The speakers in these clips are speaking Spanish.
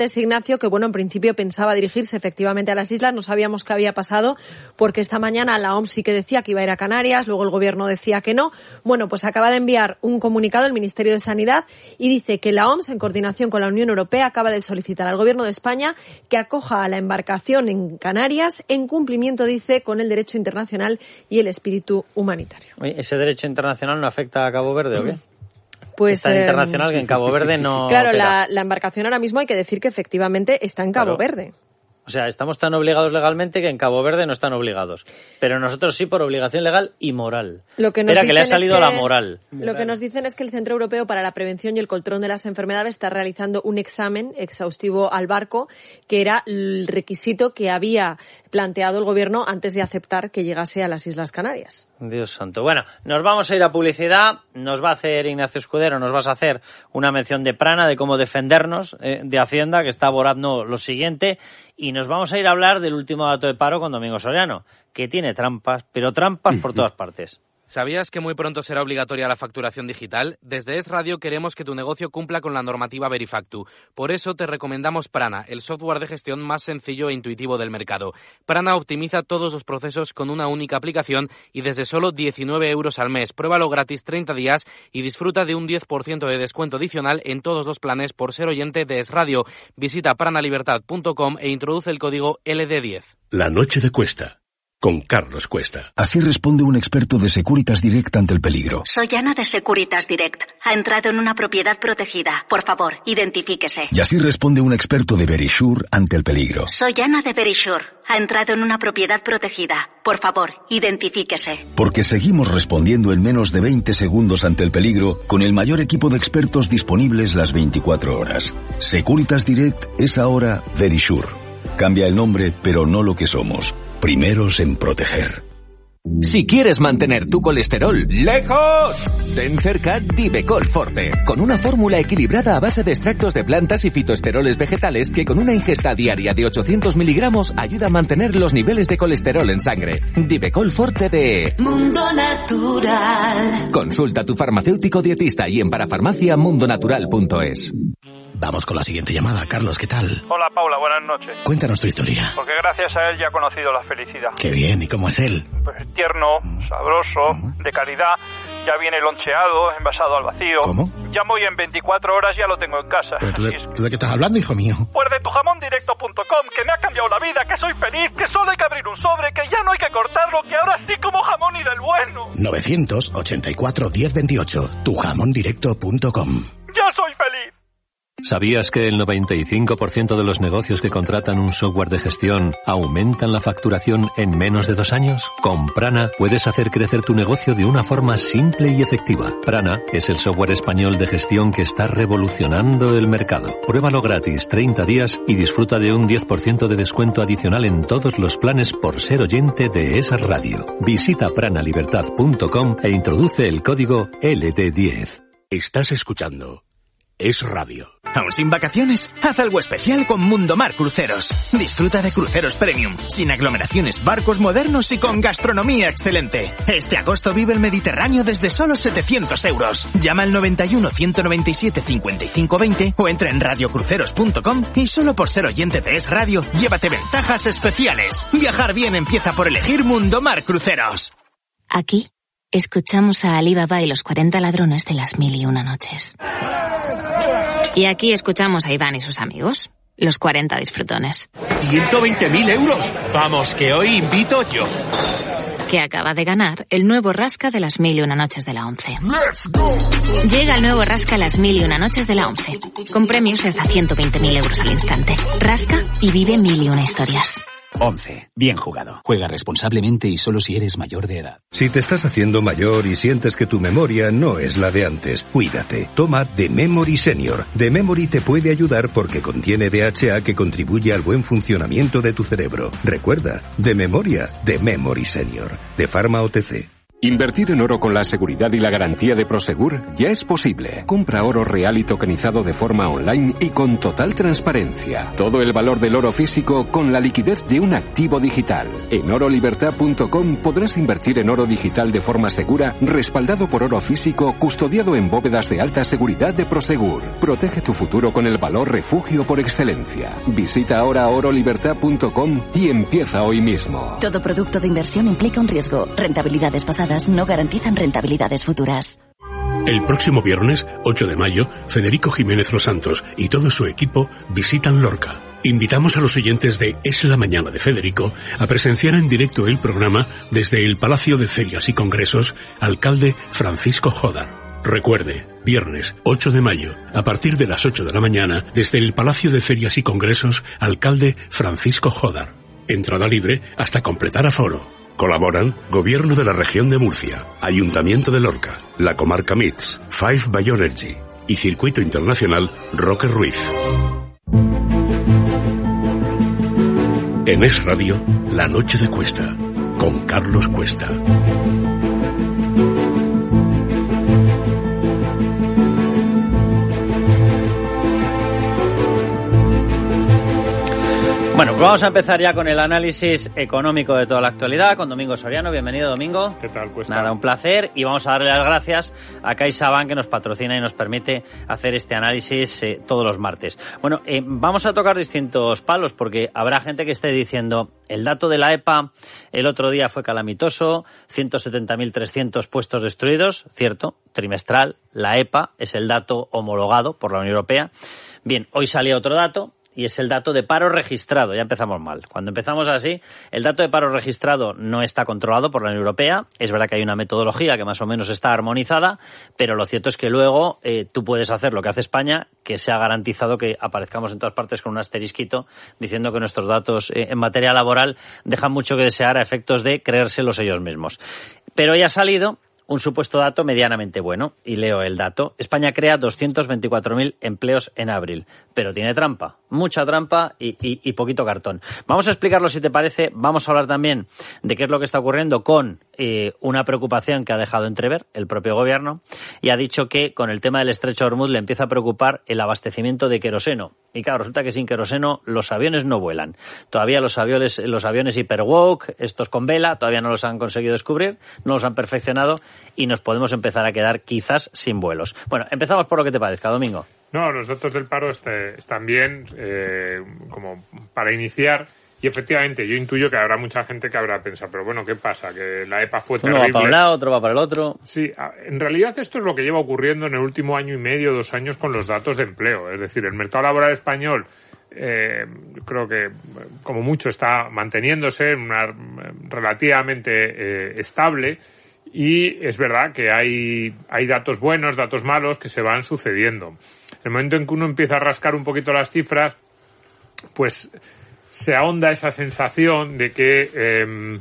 Ignacio, que bueno, en principio pensaba dirigirse efectivamente a las islas. No sabíamos qué había pasado, porque esta mañana la OMS sí que decía que iba a ir a Canarias, luego el gobierno decía que no. Bueno, pues acaba de enviar un comunicado el Ministerio de Sanidad y dice que la OMS, en coordinación con la Unión Europea, acaba de solicitar al gobierno de España que acoja a la embarcación en Canarias en cumplimiento, dice, con el derecho internacional y el espíritu humanitario. ¿Ese derecho internacional no afecta a Cabo Verde o qué? Pues, es tan internacional que en Cabo Verde no... Claro, la embarcación ahora mismo hay que decir que efectivamente está en Cabo Verde. O sea, estamos tan obligados legalmente que en Cabo Verde no están obligados. Pero nosotros sí por obligación legal y moral. Espera, que le ha salido la moral. Lo que nos dicen es que el Centro Europeo para la Prevención y el Control de las Enfermedades está realizando un examen exhaustivo al barco, que era el requisito que había planteado el gobierno antes de aceptar que llegase a las Islas Canarias. Dios santo. Bueno, nos vamos a ir a publicidad. Nos va a hacer Ignacio Escudero, nos vas a hacer una mención de Prana, de cómo defendernos de Hacienda, que está abordando lo siguiente. Y nos vamos a ir a hablar del último dato de paro con Domingo Soriano, que tiene trampas, pero trampas por todas partes. ¿Sabías que muy pronto será obligatoria la facturación digital? Desde Es Radio queremos que tu negocio cumpla con la normativa Verifactu. Por eso te recomendamos Prana, el software de gestión más sencillo e intuitivo del mercado. Prana optimiza todos los procesos con una única aplicación y desde solo 19 euros al mes. Pruébalo gratis 30 días y disfruta de un 10% de descuento adicional en todos los planes por ser oyente de Es Radio. Visita pranalibertad.com e introduce el código LD10. La noche de Cuesta, con Carlos Cuesta. Así responde un experto de Securitas Direct ante el peligro. Soy Ana de Securitas Direct. Ha entrado en una propiedad protegida. Por favor, identifíquese. Y así responde un experto de Verisure ante el peligro. Soy Ana de Verisure. Ha entrado en una propiedad protegida. Por favor, identifíquese. Porque seguimos respondiendo en menos de 20 segundos ante el peligro con el mayor equipo de expertos disponibles las 24 horas. Securitas Direct es ahora Verisure. Cambia el nombre, pero no lo que somos. Primeros en proteger. Si quieres mantener tu colesterol lejos, ten cerca Divecol Forte, con una fórmula equilibrada a base de extractos de plantas y fitoesteroles vegetales que con una ingesta diaria de 800 miligramos ayuda a mantener los niveles de colesterol en sangre. Divecol Forte de Mundo Natural. Consulta a tu farmacéutico dietista y en parafarmaciamundonatural.es. Vamos con la siguiente llamada. Carlos, ¿qué tal? Hola, Paula, buenas noches. Cuéntanos tu historia. Porque gracias a él ya he conocido la felicidad. Qué bien, ¿y cómo es él? Pues tierno, sabroso, de calidad. Ya viene loncheado, envasado al vacío. ¿Cómo? Llamo y en 24 horas ya lo tengo en casa. ¿Pero tú de qué estás hablando, hijo mío? Pues de tujamondirecto.com, que me ha cambiado la vida, que soy feliz, que solo hay que abrir un sobre, que ya no hay que cortarlo, que ahora sí como jamón y del bueno. 984 1028, tujamondirecto.com. ¡Ya soy feliz! ¿Sabías que el 95% de los negocios que contratan un software de gestión aumentan la facturación en menos de 2 años? Con Prana puedes hacer crecer tu negocio de una forma simple y efectiva. Prana es el software español de gestión que está revolucionando el mercado. Pruébalo gratis 30 días y disfruta de un 10% de descuento adicional en todos los planes por ser oyente de esa radio. Visita pranalibertad.com e introduce el código LD10. Estás escuchando Es Radio. ¿Aún sin vacaciones? Haz algo especial con Mundomar Cruceros. Disfruta de cruceros premium, sin aglomeraciones, barcos modernos y con gastronomía excelente. Este agosto vive el Mediterráneo desde solo 700 euros. Llama al 91 197 55 20 o entra en radiocruceros.com y solo por ser oyente de Es Radio, llévate ventajas especiales. Viajar bien empieza por elegir Mundomar Cruceros. Aquí escuchamos a Ali Baba y los 40 ladrones de las 1001 noches. Y aquí escuchamos a Iván y sus amigos, los 40 disfrutones. ¡120.000 euros! Vamos, que hoy invito yo. Que acaba de ganar el nuevo Rasca de las 1001 noches de la 11. Llega el nuevo Rasca las 1001 noches de la 11, con premios de hasta 120.000 euros al instante. Rasca y vive 1001 historias. 11. Bien jugado. Juega responsablemente y solo si eres mayor de edad. Si te estás haciendo mayor y sientes que tu memoria no es la de antes, cuídate. Toma The Memory Senior. The Memory te puede ayudar porque contiene DHA que contribuye al buen funcionamiento de tu cerebro. Recuerda, de memoria, The Memory Senior. De Pharma OTC. Invertir en oro con la seguridad y la garantía de Prosegur ya es posible. Compra oro real y tokenizado de forma online y con total transparencia. Todo el valor del oro físico con la liquidez de un activo digital. En orolibertad.com podrás invertir en oro digital de forma segura, respaldado por oro físico, custodiado en bóvedas de alta seguridad de Prosegur. Protege tu futuro con el valor refugio por excelencia. Visita ahora orolibertad.com y empieza hoy mismo. Todo producto de inversión implica un riesgo. Rentabilidades pasadas no garantizan rentabilidades futuras. El próximo viernes, 8 de mayo, Federico Jiménez Los Santos y todo su equipo visitan Lorca. Invitamos a los oyentes de Es la Mañana de Federico a presenciar en directo el programa desde el Palacio de Ferias y Congresos, alcalde Francisco Jodar. Recuerde, viernes 8 de mayo, a partir de las 8 de la mañana, desde el Palacio de Ferias y Congresos, alcalde Francisco Jodar. Entrada libre hasta completar aforo. Colaboran Gobierno de la Región de Murcia, Ayuntamiento de Lorca, la Comarca MITS, Five Bioenergy y Circuito Internacional Roque Ruiz. En Es Radio, La Noche de Cuesta, con Carlos Cuesta. Bueno, pues vamos a empezar ya con el análisis económico de toda la actualidad con Domingo Soriano. Bienvenido, Domingo. ¿Qué tal, Cuesta? Nada, un placer. Y vamos a darle las gracias a CaixaBank, que nos patrocina y nos permite hacer este análisis todos los martes. Bueno, vamos a tocar distintos palos porque habrá gente que esté diciendo el dato de la EPA el otro día fue calamitoso, 170.300 puestos destruidos, cierto, trimestral. La EPA es el dato homologado por la Unión Europea. Bien, hoy salía otro dato. Y es el dato de paro registrado. Ya empezamos mal. Cuando empezamos así, el dato de paro registrado no está controlado por la Unión Europea. Es verdad que hay una metodología que más o menos está armonizada, pero lo cierto es que luego tú puedes hacer lo que hace España, que se ha garantizado que aparezcamos en todas partes con un asterisquito diciendo que nuestros datos en materia laboral dejan mucho que desear a efectos de creérselos ellos mismos. Pero ya ha salido un supuesto dato medianamente bueno, y leo el dato. España crea 224.000 empleos en abril, pero tiene trampa, mucha trampa y poquito cartón. Vamos a explicarlo si te parece. Vamos a hablar también de qué es lo que está ocurriendo con una preocupación que ha dejado entrever el propio gobierno, y ha dicho que con el tema del estrecho de Hormuz le empieza a preocupar el abastecimiento de queroseno. Y claro, resulta que sin queroseno los aviones no vuelan. Todavía los aviones Hyperwalk, estos con vela, todavía no los han conseguido descubrir, no los han perfeccionado, y nos podemos empezar a quedar quizás sin vuelos. Bueno, empezamos por lo que te parezca, Domingo. No, los datos del paro están bien, como para iniciar. Y efectivamente, yo intuyo que habrá mucha gente que habrá pensado, pero bueno, ¿qué pasa? Que la EPA fue terrible. Uno va para un lado, otro va para el otro. Sí, en realidad esto es lo que lleva ocurriendo en el último año y medio, 2 años con los datos de empleo. Es decir, el mercado laboral español creo que como mucho está manteniéndose en una relativamente estable. Y es verdad que hay datos buenos, datos malos que se van sucediendo. En el momento en que uno empieza a rascar un poquito las cifras, pues se ahonda esa sensación de que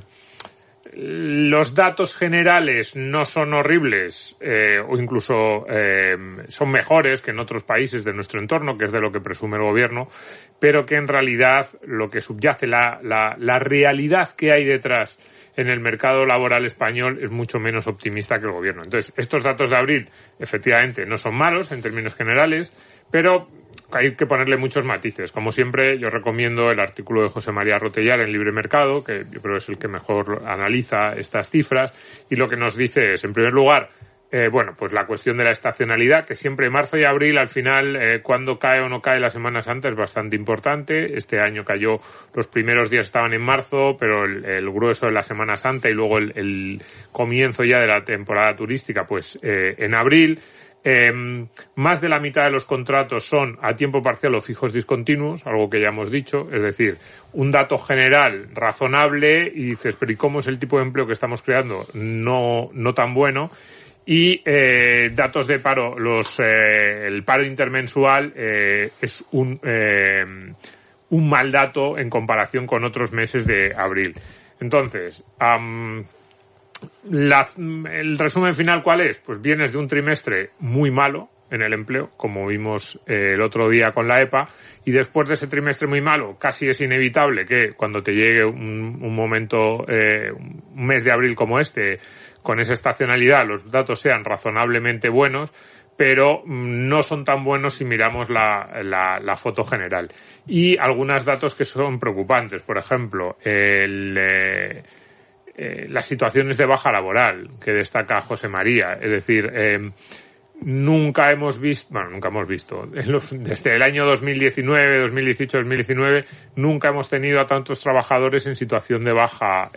los datos generales no son horribles o incluso son mejores que en otros países de nuestro entorno, que es de lo que presume el gobierno, pero que en realidad lo que subyace, la realidad que hay detrás en el mercado laboral español es mucho menos optimista que el gobierno. Entonces, estos datos de abril efectivamente no son malos en términos generales, pero hay que ponerle muchos matices. Como siempre, yo recomiendo el artículo de José María Rotellar en Libre Mercado, que yo creo es el que mejor analiza estas cifras, y lo que nos dice es, en primer lugar, pues la cuestión de la estacionalidad, que siempre marzo y abril, al final, cuando cae o no cae la Semana Santa es bastante importante. Este año cayó, los primeros días estaban en marzo, pero el grueso de la Semana Santa y luego el comienzo ya de la temporada turística, pues en abril. Más de la mitad de los contratos son a tiempo parcial o fijos discontinuos, algo que ya hemos dicho, es decir, un dato general razonable y dices, pero ¿y cómo es el tipo de empleo que estamos creando? No tan bueno. Y datos de paro, el paro intermensual es un mal dato en comparación con otros meses de abril. Entonces, el resumen final, ¿cuál es? Pues vienes de un trimestre muy malo en el empleo, como vimos el otro día con la EPA, y después de ese trimestre muy malo, casi es inevitable que cuando te llegue un momento, un mes de abril como este, con esa estacionalidad los datos sean razonablemente buenos, pero no son tan buenos si miramos la foto general. Y algunos datos que son preocupantes, por ejemplo, las situaciones de baja laboral que destaca José María. Es decir, nunca hemos visto, desde el año 2019, 2018, 2019, nunca hemos tenido a tantos trabajadores en situación de baja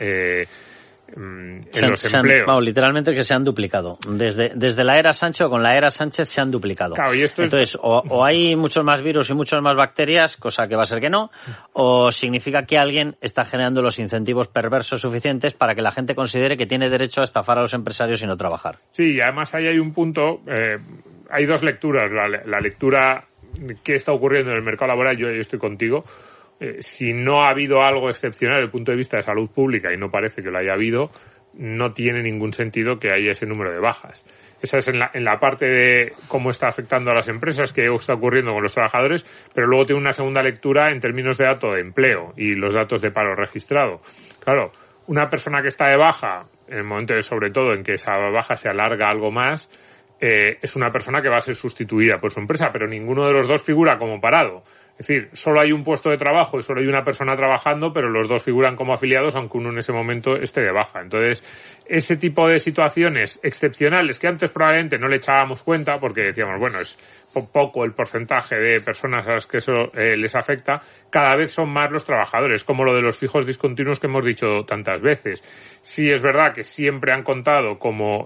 en los empleos. Literalmente que se han duplicado. Desde la era Sánchez o con la era Sánchez se han duplicado. Claro, y esto entonces, o hay muchos más virus y muchas más bacterias, cosa que va a ser que no, o significa que alguien está generando los incentivos perversos suficientes para que la gente considere que tiene derecho a estafar a los empresarios y no trabajar. Sí, y además ahí hay un punto, hay dos lecturas. La lectura que está ocurriendo en el mercado laboral, yo estoy contigo. Si no ha habido algo excepcional desde el punto de vista de salud pública, y no parece que lo haya habido, no tiene ningún sentido que haya ese número de bajas. Esa es en la parte de cómo está afectando a las empresas, qué está ocurriendo con los trabajadores, pero luego tiene una segunda lectura en términos de dato de empleo y los datos de paro registrado. Claro, una persona que está de baja, en el momento sobre todo en que esa baja se alarga algo más, es una persona que va a ser sustituida por su empresa, pero ninguno de los dos figura como parado. Es decir, solo hay un puesto de trabajo y solo hay una persona trabajando, pero los dos figuran como afiliados, aunque uno en ese momento esté de baja. Entonces, ese tipo de situaciones excepcionales que antes probablemente no le echábamos cuenta porque decíamos, bueno, es poco el porcentaje de personas a las que eso les afecta, cada vez son más los trabajadores, como lo de los fijos discontinuos que hemos dicho tantas veces. Sí es verdad que siempre han contado como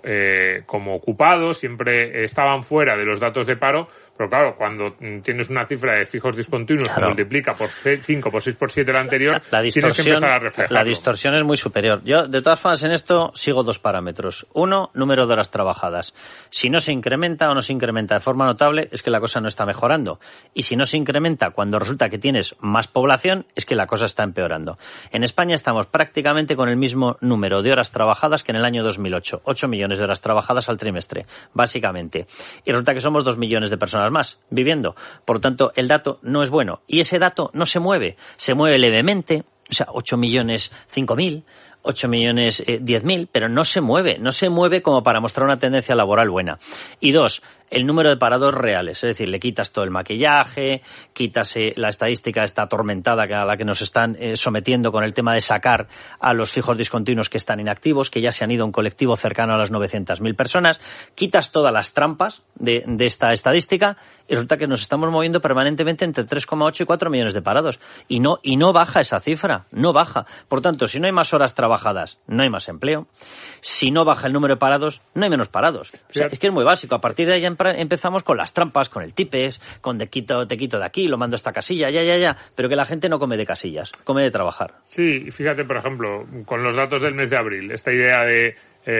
ocupados, siempre estaban fuera de los datos de paro, pero claro, cuando tienes una cifra de fijos discontinuos que multiplica por 5, por 6, por 7 la anterior, tienes que empezar a reflejarlo. La distorsión es muy superior. Yo, de todas formas, en esto sigo dos parámetros. Uno, número de horas trabajadas. Si no se incrementa o no se incrementa de forma notable, es que la cosa no está mejorando. Y si no se incrementa cuando resulta que tienes más población, es que la cosa está empeorando. En España estamos prácticamente con el mismo número de horas trabajadas que en el año 2008. 8 millones de horas trabajadas al trimestre, básicamente. Y resulta que somos 2 millones de personas más viviendo. Por tanto, el dato no es bueno. Y ese dato no se mueve levemente, o sea, 8 millones 5.000, 8 millones 10.000, pero no se mueve como para mostrar una tendencia laboral buena. Y dos, el número de parados reales, es decir, le quitas todo el maquillaje, quitas la estadística esta atormentada a la que nos están sometiendo con el tema de sacar a los fijos discontinuos que están inactivos, que ya se han ido a un colectivo cercano a las 900.000 personas, quitas todas las trampas de esta estadística y resulta que nos estamos moviendo permanentemente entre 3,8 y 4 millones de parados. Y no baja esa cifra, no baja. Por tanto, si no hay más horas trabajadas, no hay más empleo. Si no baja el número de parados, no hay menos parados. O sea, es que es muy básico. A partir de ahí empezamos con las trampas, con el tipes, con te quito de aquí, lo mando a esta casilla, ya. Pero que la gente no come de casillas, come de trabajar. Sí, y fíjate, por ejemplo, con los datos del mes de abril, esta idea de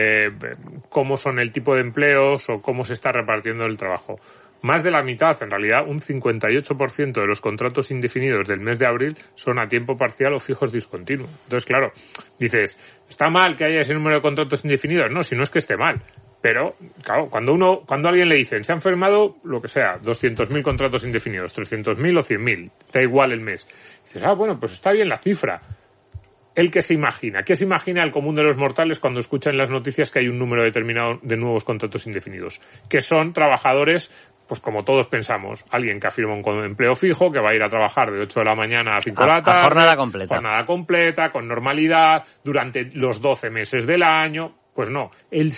cómo son el tipo de empleos o cómo se está repartiendo el trabajo. Más de la mitad, en realidad, un 58% de los contratos indefinidos del mes de abril son a tiempo parcial o fijos discontinuos. Entonces, claro, dices, ¿está mal que haya ese número de contratos indefinidos? No, si no es que esté mal. Pero, claro, cuando a alguien le dicen, se han firmado, lo que sea, 200.000 contratos indefinidos, 300.000 o 100.000, da igual el mes. Dices, bueno, pues está bien la cifra. ¿El que se imagina? ¿Qué se imagina el común de los mortales cuando escuchan en las noticias que hay un número determinado de nuevos contratos indefinidos? Que son trabajadores, pues como todos pensamos, alguien que ha firmado un empleo fijo, que va a ir a trabajar de 8 de la mañana a 5 de la tarde. Jornada completa, con normalidad, durante los 12 meses del año. Pues no, el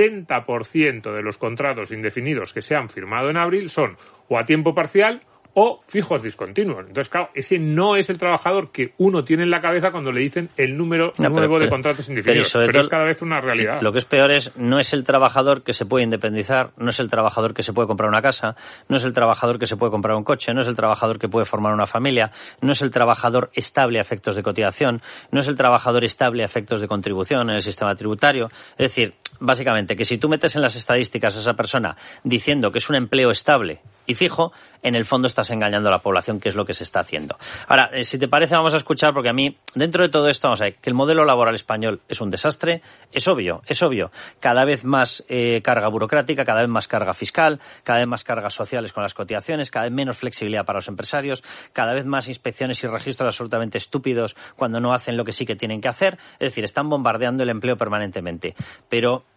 60% de los contratos indefinidos que se han firmado en abril son o a tiempo parcial o fijos discontinuos. Entonces, claro, ese no es el trabajador que uno tiene en la cabeza cuando le dicen el número nuevo de contratos indefinidos. Pero es cada vez una realidad. Lo que es peor no es el trabajador que se puede independizar, no es el trabajador que se puede comprar una casa, no es el trabajador que se puede comprar un coche, no es el trabajador que puede formar una familia, no es el trabajador estable a efectos de cotización, no es el trabajador estable a efectos de contribución en el sistema tributario. Es decir, básicamente, que si tú metes en las estadísticas a esa persona diciendo que es un empleo estable y fijo, en el fondo estás engañando a la población, que es lo que se está haciendo. Ahora, si te parece, vamos a escuchar, porque a mí, dentro de todo esto, vamos a ver, que el modelo laboral español es un desastre, es obvio. Cada vez más carga burocrática, cada vez más carga fiscal, cada vez más cargas sociales con las cotizaciones, cada vez menos flexibilidad para los empresarios, cada vez más inspecciones y registros absolutamente estúpidos cuando no hacen lo que sí que tienen que hacer. Es decir, están bombardeando el empleo permanentemente. Pero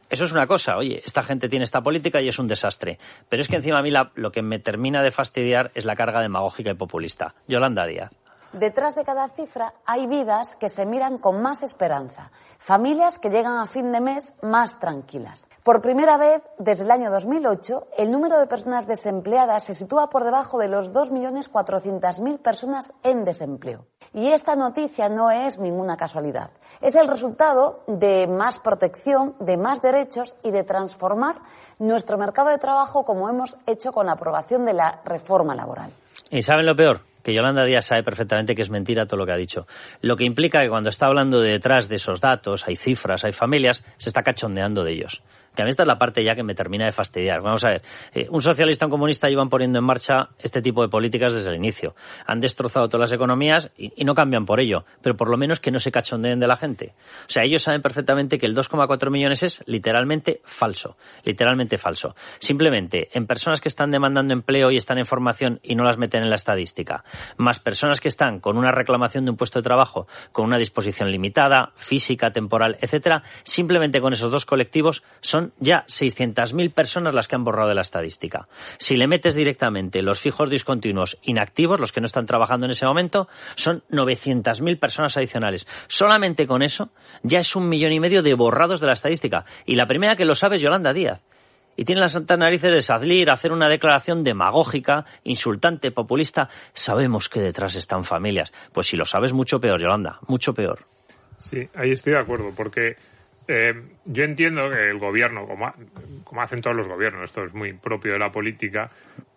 Eso es una cosa, oye, esta gente tiene esta política y es un desastre. Pero es que encima a mí lo que me termina de fastidiar es la carga demagógica y populista. Yolanda Díaz. Detrás de cada cifra hay vidas que se miran con más esperanza, familias que llegan a fin de mes más tranquilas. Por primera vez, desde el año 2008, el número de personas desempleadas se sitúa por debajo de los 2.400.000 personas en desempleo. Y esta noticia no es ninguna casualidad. Es el resultado de más protección, de más derechos y de transformar nuestro mercado de trabajo como hemos hecho con la aprobación de la reforma laboral. ¿Y saben lo peor? Que Yolanda Díaz sabe perfectamente que es mentira todo lo que ha dicho. Lo que implica que cuando está hablando de detrás de esos datos, hay cifras, hay familias, se está cachondeando de ellos. Que a mí esta es la parte ya que me termina de fastidiar. Vamos a ver, un socialista, un comunista llevan poniendo en marcha este tipo de políticas desde el inicio. Han destrozado todas las economías y no cambian por ello, pero por lo menos que no se cachondeen de la gente. O sea, ellos saben perfectamente que el 2,4 millones es literalmente falso. Literalmente falso. Simplemente, en personas que están demandando empleo y están en formación y no las meten en la estadística, más personas que están con una reclamación de un puesto de trabajo, con una disposición limitada, física, temporal, etcétera, simplemente con esos dos colectivos son ya 600.000 personas las que han borrado de la estadística. Si le metes directamente los fijos discontinuos inactivos, los que no están trabajando en ese momento, son 900.000 personas adicionales. Solamente con eso ya es 1,5 millones de borrados de la estadística. Y la primera que lo sabe es Yolanda Díaz. Y tiene las santas narices de salir, hacer una declaración demagógica, insultante, populista. Sabemos que detrás están familias. Pues si lo sabes, mucho peor, Yolanda, mucho peor. Sí, ahí estoy de acuerdo, porque yo entiendo que el gobierno, como hacen todos los gobiernos, esto es muy propio de la política,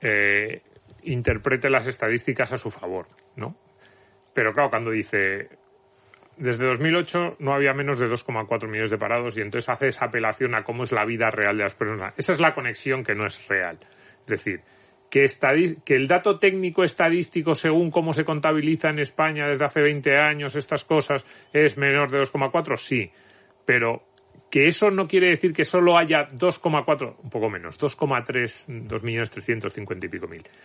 interprete las estadísticas a su favor, ¿no? Pero claro, cuando dice desde 2008 no había menos de 2,4 millones de parados y entonces hace esa apelación a cómo es la vida real de las personas. Esa es la conexión que no es real. Es decir, que el dato técnico estadístico según cómo se contabiliza en España desde hace 20 años estas cosas es menor de 2,4, sí. Pero que eso no quiere decir que solo haya 2,4, un poco menos, 2,3, 2.350.000 y pico.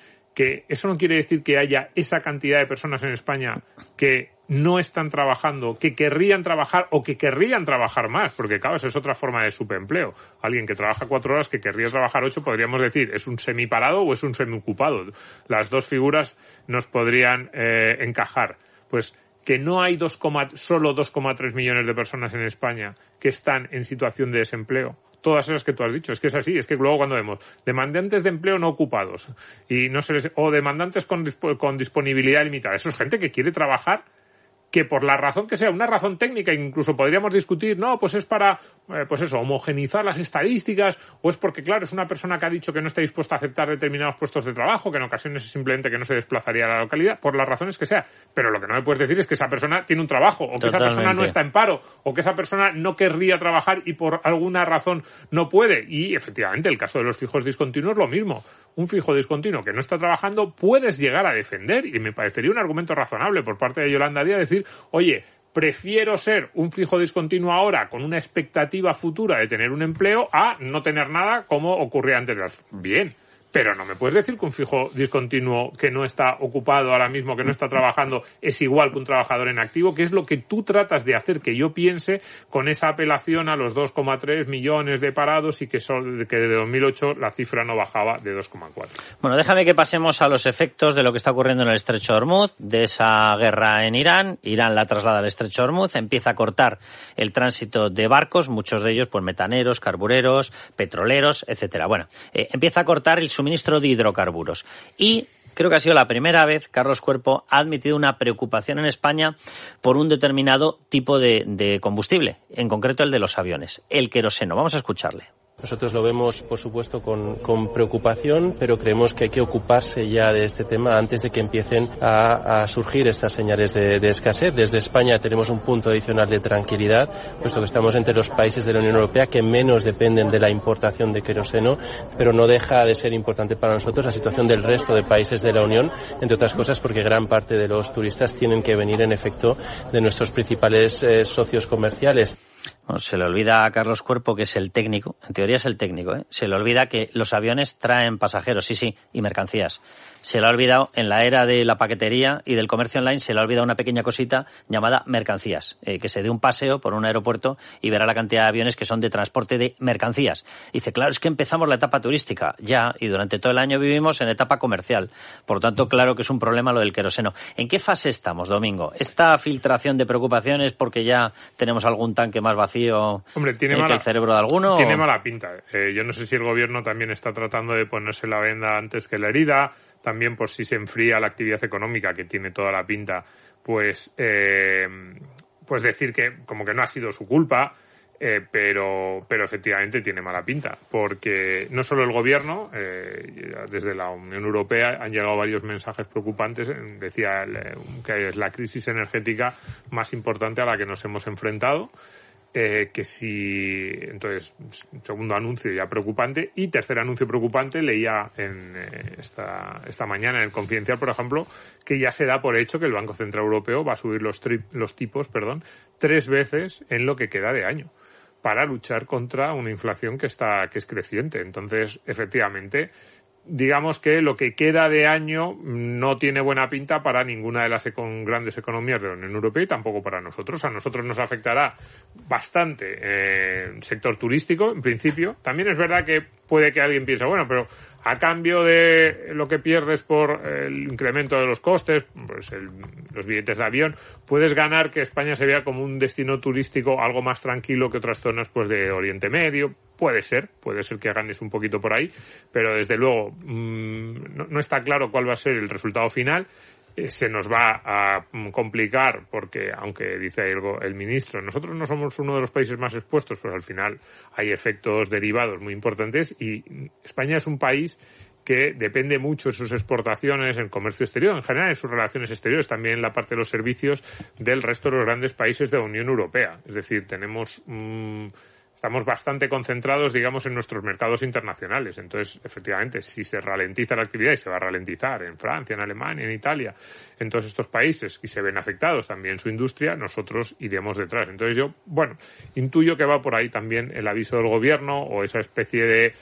Que eso no quiere decir que haya esa cantidad de personas en España que no están trabajando, que querrían trabajar o que querrían trabajar más, porque claro, esa es otra forma de subempleo. Alguien que trabaja 4 horas que querría trabajar 8, podríamos decir, ¿es un semiparado o es un semiocupado? Las dos figuras nos podrían encajar. Pues que no hay solo 2,3 millones de personas en España que están en situación de desempleo. Todas esas que tú has dicho, es que es así, es que luego cuando vemos demandantes de empleo no ocupados y o demandantes con disponibilidad limitada, eso es gente que quiere trabajar, que por la razón que sea, una razón técnica, incluso podríamos discutir, no, pues es para, homogeneizar las estadísticas, o es porque, claro, es una persona que ha dicho que no está dispuesta a aceptar determinados puestos de trabajo, que en ocasiones es simplemente que no se desplazaría a la localidad, por las razones que sea. Pero lo que no me puedes decir es que esa persona tiene un trabajo, o que esa persona no está en paro, o que esa persona no querría trabajar y por alguna razón no puede. Y, efectivamente, el caso de los fijos discontinuos, lo mismo. Un fijo discontinuo que no está trabajando, puedes llegar a defender, y me parecería un argumento razonable por parte de Yolanda Díaz decir, oye, prefiero ser un fijo discontinuo ahora con una expectativa futura de tener un empleo a no tener nada como ocurría antes. Bien, pero no me puedes decir que un fijo discontinuo que no está ocupado ahora mismo, que no está trabajando, es igual que un trabajador en activo, que es lo que tú tratas de hacer que yo piense con esa apelación a los 2,3 millones de parados y que de 2008 la cifra no bajaba de 2,4. Bueno, déjame que pasemos a los efectos de lo que está ocurriendo en el Estrecho de Hormuz, de esa guerra en Irán. Irán la traslada al Estrecho de Hormuz, empieza a cortar el tránsito de barcos, muchos de ellos pues metaneros, carbureros, petroleros, etcétera. Bueno, empieza a cortar el suministro de hidrocarburos. Y creo que ha sido la primera vez, Carlos Cuerpo ha admitido una preocupación en España por un determinado tipo de combustible, en concreto el de los aviones, el queroseno. Vamos a escucharle. Nosotros lo vemos, por supuesto, con preocupación, pero creemos que hay que ocuparse ya de este tema antes de que empiecen a surgir estas señales de escasez. Desde España tenemos un punto adicional de tranquilidad, puesto que estamos entre los países de la Unión Europea que menos dependen de la importación de queroseno, pero no deja de ser importante para nosotros la situación del resto de países de la Unión, entre otras cosas porque gran parte de los turistas tienen que venir, en efecto, de nuestros principales socios comerciales. Bueno, se le olvida a Carlos Cuerpo, que es el técnico, en teoría es el técnico, se le olvida que los aviones traen pasajeros, sí, y mercancías. Se le ha olvidado, en la era de la paquetería y del comercio online, se le ha olvidado una pequeña cosita llamada mercancías, que se dé un paseo por un aeropuerto y verá la cantidad de aviones que son de transporte de mercancías. Y dice, claro, es que empezamos la etapa turística, ya, y durante todo el año vivimos en etapa comercial. Por lo tanto, claro que es un problema lo del queroseno. ¿En qué fase estamos, Domingo? ¿Esta filtración de preocupaciones porque ya tenemos algún tanque más vacío que el cerebro de alguno? Tiene mala pinta. Yo no sé si el gobierno también está tratando de ponerse la venda antes que la herida. También por si se enfría la actividad económica, que tiene toda la pinta, pues decir que como que no ha sido su culpa, pero efectivamente tiene mala pinta, porque no solo el gobierno, desde la Unión Europea han llegado varios mensajes preocupantes. Decía que es la crisis energética más importante a la que nos hemos enfrentado. Entonces, segundo anuncio ya preocupante, y tercer anuncio preocupante, leía esta mañana en el Confidencial, por ejemplo, que ya se da por hecho que el Banco Central Europeo va a subir los tipos 3 veces en lo que queda de año, para luchar contra una inflación que es creciente. Entonces, efectivamente, digamos que lo que queda de año no tiene buena pinta para ninguna de las grandes economías de la Unión Europea y tampoco para nosotros. A nosotros nos afectará bastante el sector turístico, en principio. También es verdad que puede que alguien piense, bueno, pero a cambio de lo que pierdes por el incremento de los costes, pues los billetes de avión, puedes ganar que España se vea como un destino turístico algo más tranquilo que otras zonas pues de Oriente Medio. Puede ser que ganes un poquito por ahí, pero desde luego no está claro cuál va a ser el resultado final. Se nos va a complicar porque, aunque dice el ministro, nosotros no somos uno de los países más expuestos, pues al final hay efectos derivados muy importantes, y España es un país que depende mucho de sus exportaciones en comercio exterior, en general en sus relaciones exteriores, también en la parte de los servicios del resto de los grandes países de la Unión Europea. Es decir, estamos bastante concentrados, digamos, en nuestros mercados internacionales. Entonces, efectivamente, si se ralentiza la actividad, y se va a ralentizar en Francia, en Alemania, en Italia, en todos estos países, y se ven afectados también su industria, nosotros iremos detrás. Entonces yo, intuyo que va por ahí también el aviso del gobierno, o esa especie de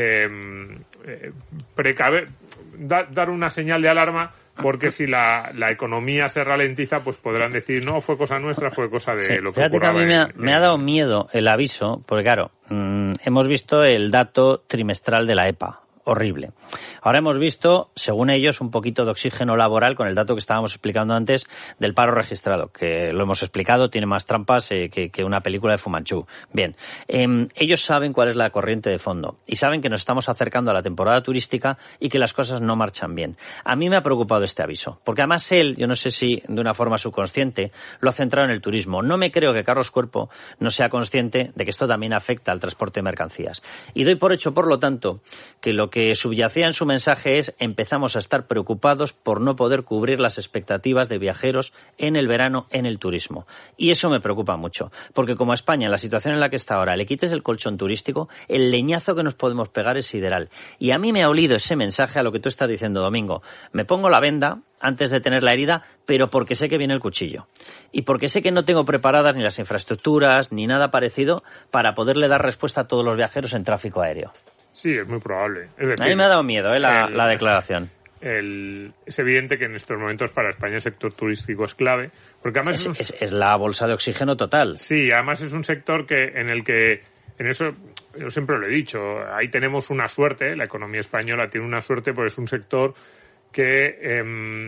dar una señal de alarma, porque si la economía se ralentiza, pues podrán decir, no, fue cosa nuestra, fue cosa de lo que ocurrió. A mí me ha dado miedo el aviso, porque claro, hemos visto el dato trimestral de la EPA. Horrible. Ahora hemos visto, según ellos, un poquito de oxígeno laboral con el dato que estábamos explicando antes del paro registrado, que lo hemos explicado, tiene más trampas que una película de Fu Manchu. Bien, ellos saben cuál es la corriente de fondo y saben que nos estamos acercando a la temporada turística y que las cosas no marchan bien. A mí me ha preocupado este aviso, porque además él, yo no sé si de una forma subconsciente, lo ha centrado en el turismo. No me creo que Carlos Cuerpo no sea consciente de que esto también afecta al transporte de mercancías. Y doy por hecho, por lo tanto, que lo que subyacía en su mensaje es: empezamos a estar preocupados por no poder cubrir las expectativas de viajeros en el verano en el turismo. Y eso me preocupa mucho, porque como a España, en la situación en la que está ahora, le quites el colchón turístico, el leñazo que nos podemos pegar es sideral. Y a mí me ha olido ese mensaje a lo que tú estás diciendo, Domingo. Me pongo la venda antes de tener la herida, pero porque sé que viene el cuchillo. Y porque sé que no tengo preparadas ni las infraestructuras ni nada parecido para poderle dar respuesta a todos los viajeros en tráfico aéreo. Sí, es muy probable. Es decir, a mí me ha dado miedo la declaración. Es evidente que en estos momentos para España el sector turístico es clave, porque además es la bolsa de oxígeno total. Sí, además es un sector en eso yo siempre lo he dicho, ahí tenemos una suerte, la economía española tiene una suerte, porque es un sector que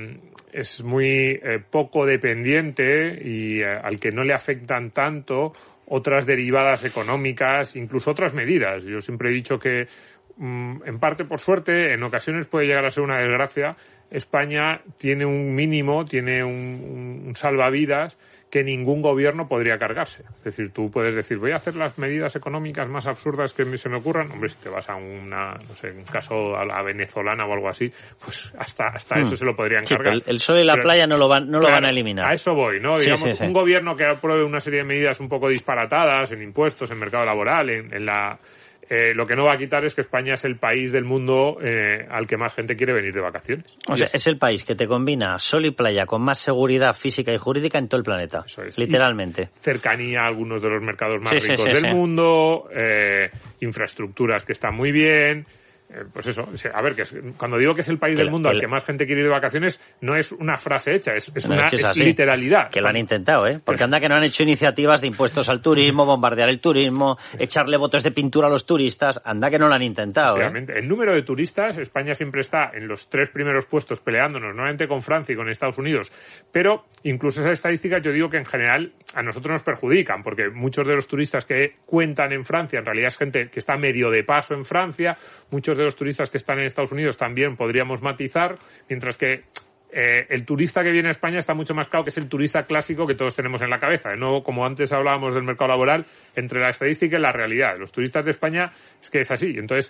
es muy poco dependiente y al que no le afectan tanto otras derivadas económicas, incluso otras medidas. Yo siempre he dicho que, en parte por suerte, en ocasiones puede llegar a ser una desgracia. España tiene un mínimo, tiene un salvavidas que ningún gobierno podría cargarse. Es decir, tú puedes decir, voy a hacer las medidas económicas más absurdas que se me ocurran. Hombre, si te vas a un caso a la venezolana o algo así, pues hasta eso se lo podrían cargar. El sol y la playa no lo van a eliminar. A eso voy, ¿no? Digamos, un gobierno que apruebe una serie de medidas un poco disparatadas en impuestos, en mercado laboral, en Lo que no va a quitar es que España es el país del mundo al que más gente quiere venir de vacaciones. O sea, es el país que te combina sol y playa con más seguridad física y jurídica en todo el planeta. Eso es. Literalmente. Y cercanía a algunos de los mercados más ricos del mundo, infraestructuras que están muy bien. Pues eso, a ver, cuando digo que es el país del mundo al que más gente quiere ir de vacaciones, no es una frase hecha, es literalidad. Que lo han intentado, porque anda que no han hecho iniciativas de impuestos al turismo, bombardear el turismo, echarle botes de pintura a los turistas, anda que no lo han intentado. Obviamente. El número de turistas, España siempre está en los 3 primeros puestos peleándonos, normalmente con Francia y con Estados Unidos, pero incluso esas estadísticas yo digo que en general a nosotros nos perjudican, porque muchos de los turistas que cuentan en Francia en realidad es gente que está medio de paso en Francia, muchos de los turistas que están en Estados Unidos también podríamos matizar, mientras que el turista que viene a España está mucho más claro que es el turista clásico que todos tenemos en la cabeza. De nuevo, como antes hablábamos del mercado laboral, entre la estadística y la realidad. Los turistas de España es que es así. Entonces,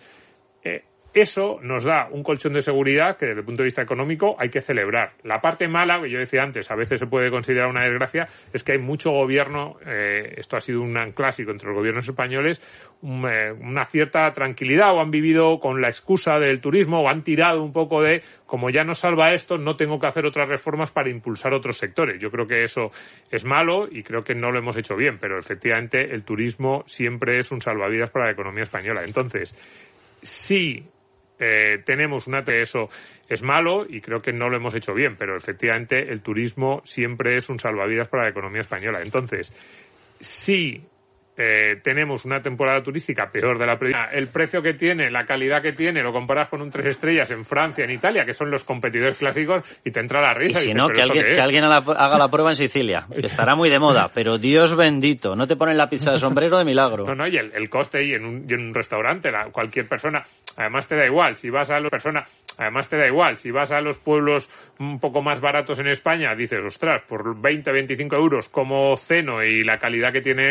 eso nos da un colchón de seguridad que desde el punto de vista económico hay que celebrar. La parte mala, que yo decía antes, a veces se puede considerar una desgracia, es que hay mucho gobierno, esto ha sido un clásico entre los gobiernos españoles, una cierta tranquilidad, o han vivido con la excusa del turismo, o han tirado un poco de, como ya no salva esto, no tengo que hacer otras reformas para impulsar otros sectores. Yo creo que eso es malo y creo que no lo hemos hecho bien, pero efectivamente el turismo siempre es un salvavidas para la economía española. Entonces, sí, tenemos eso es malo y creo que no lo hemos hecho bien, pero efectivamente el turismo siempre es un salvavidas para la economía española. Entonces, sí, tenemos una temporada turística peor de la prevista. El precio que tiene, la calidad que tiene, lo comparas con un 3 estrellas en Francia, en Italia, que son los competidores clásicos, y te entra la risa. Y si no, que alguien haga la prueba en Sicilia, que estará muy de moda, pero Dios bendito, no te ponen la pizza de sombrero de milagro. No, y el coste, y en un restaurante, cualquier persona, además te da igual, si vas a los pueblos un poco más baratos en España, dices, ostras, por 20, 25 euros como ceno y la calidad que tiene